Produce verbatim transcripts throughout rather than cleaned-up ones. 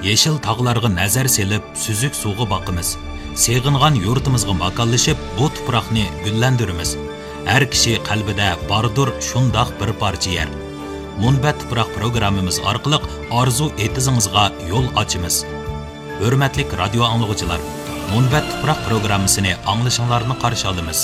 Yeşil tağlarga nazar selip, süzük suğu bakımız. Seğingan yurtumuzga makallaşıp, bu tuproqni güllendirimiz. Her kişi qalbida bardır şundaq bir parça yer. Munbat tuproq programmamiz orqali arzu etizingizga yo'l ochamiz. Hurmatli radio anglag'uchilar, Munbat tuproq programmasini anglashinglarni qarshi olamiz.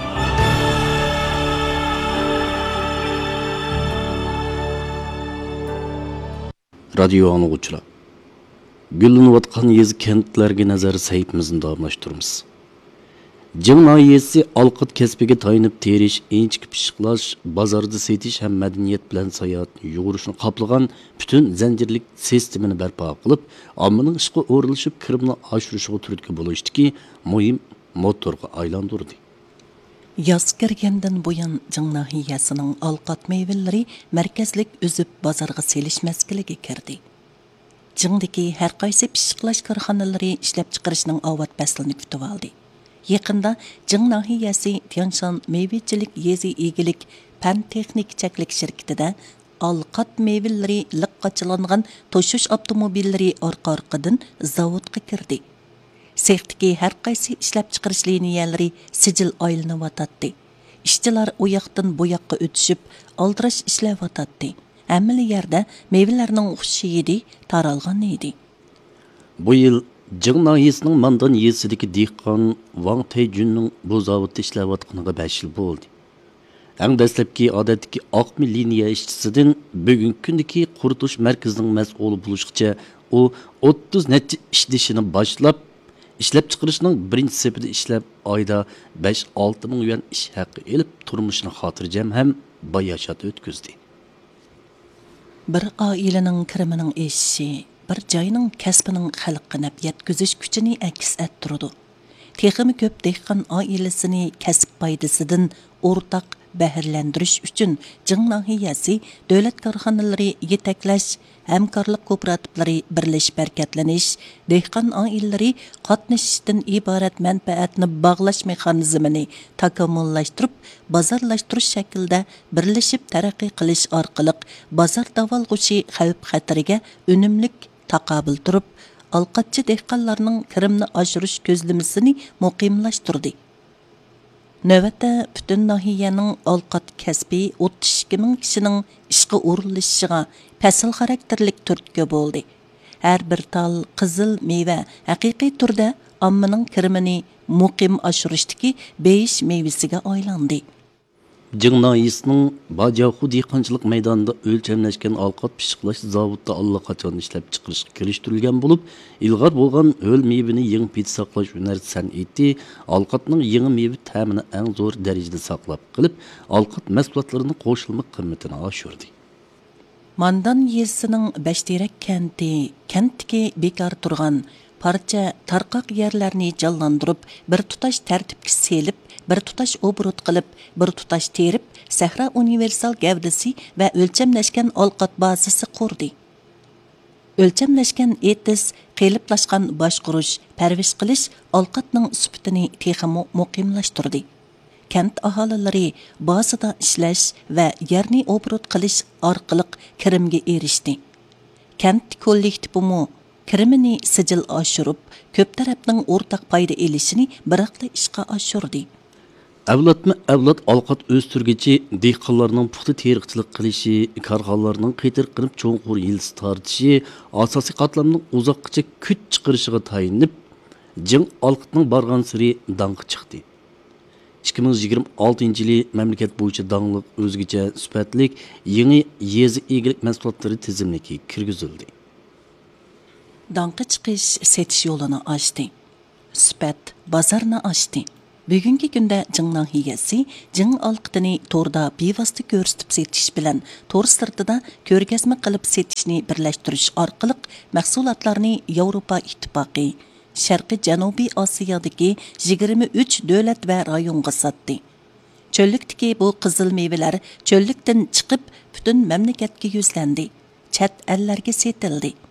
Radio anglag'uchilar, güllenayotgan yezi kentlarga nazar saytimizni davomlashtiramiz. Jing nahiyasi alqat kasbiga tayinib terish, inchik pishiqlash, bozorda setish ham madaniyat bilan sayohatni yugurishni qoplagan butun zanjirlik sistemini barpo qilib, ommaning ishga o'rilishib kirimni oshirishiga turtki bo'lishdiki, muhim motorga aylantirdi. Yoz kirgandan buyon Jing nahiyasining alqat meyvelari markazlik o'zib bozorga selish maskiliga kirdi. Jingdagi har qaysi pishiqlash korxonalari ishlab chiqarishning avvat faslini kutib oldi. Yaqinda Jing nahiyasi Tianshan meyvechilik yezi egilik pan texnik chaklik shirkatida alqat meyvelari liqqachilangan toshush avtomobillari orqa-orqadan zavodga kirdi. Sextiki har qaysi ishlab chiqarish liniyalari sijil aylanayotdi. Ishchilar u yoqdan bu yoqqa o'tishib, aldirash ishlayotdi. Hamma yerda meyvelarning xushi edi, taralgan edi. Bu yil Jing nahiyasining Mandan yesidagi dehqon Wang Taijunning bu zavodda ishlayotganiga besh yil bo'ldi. Eng dastlabki odatdagi oqmi liniya ishchisidan bugungi kundagi quritish markazining mas'uli bo'lishgacha u o'ttiz necha ishlashini boshlab, ishlab chiqarishning birinchi safida ishlab oyda besh olti ming yuan ish haqi elib turmushini xotirjam ham bayashat o'tkazdi. Bir oilaning kirimining eshishi bir joyning kasbining xalqqa naf yetkazish kuchini aks ettirdi. Texmi ko'p dehqon oilasini kasb foydasidan o'rtaq bahrlantirish uchun Jing nahiyasi davlat korxonalari yetaklash, hamkorlik kooperativlari birlashib harakatlanish, dehqon oilalari qatnashishdan iborat manfaatni bog'lash mexanizmini takomillashtirib, bozorlashtirish shaklida birlashib taraqqiy qilish orqali bozor davolg'ushi xavf-xatariga unumlik taqobil turib, alqatchi dehqonlarning kirimni oshirish ko'zlamasini muqimlashtirdi. Navbatda butun nahiyaning alqat kasbi o'ttiz ikki ming kishining ishga o'rinlashishiga fasl xarakterlik turtki bo'ldi. Har bir tal qizil meva haqiqiy turda ommaning kirimini muqim oshirishdagi besh mevasiga aylandi. Jing nahiyasining Bajahu dehqonchilik maydonida o'lchamlashgan alqat pishiqlash zavodida allaqachon ishlab chiqarishga kirishtirilgan bo'lib, ilg'or bo'lgan o'l mevani yangi pit saqlash hunar san'ati alqatning yangi meva ta'mini eng zo'r darajada saqlab qilib, alqat mahsulotlarining qo'shilma qiymatini oshirdi. Mandan yesining Bashtirak kenti, kentdagi bekor turgan parcha tarqoq yerlarni jonlantirib, bir tutash tartibga selib, bir tutash obrut qilib, bir tutash terib, Sahra universal gavdasi va o'lchamlashgan alqat bazasi qurdi. O'lchamlashgan etis, qeliplashgan boshqurish, parvish qilish alqatning sifatini texmo muqimlashtirdi. Kent aholilari bazada ishlash va yerni obrut qilish orqali kirimga erishdi. Kent kollektivi kirimini sijil oshirib, ko'p tarafning o'rtaq foyda elishini biraqli ishga oshirdi. Avlodma avlod alqat o'stirgichi dehqonlarning puxta teriqchilik qilishi, korxonalarning qitir qilib cho'nqur yilsi tortishi, asosiy qatlamning uzoqqacha kuch chiqarishiga tayinib, Jing alqatning borgan siri dang'i chiqdi. ikki ming yigirma oltinchi yili mamlakat bo'yicha dangliq o'zgacha sifatlik yangi yezi egilik mahsulotlari tizimligiga kirgizildi. Dang'i chiqish setish yo'lini ochdi. Sifat bozorni ochdi. Bugungi kunda Jing nahiyasi Jing alqatini to'rda bevosita ko'rsatib setish bilan to'r sirtida ko'rgazma qilib setishni birlashtirish orqali mahsulotlarni Yevropa ittifoqi, Sharqiy Janubiy Osiyodagi yigirma uch davlat va rayonga sotdi. Cho'llikdagi bu qizil mevalar cho'llikdan chiqib butun mamlakatga yuzlandi. Chat ellarga setildi.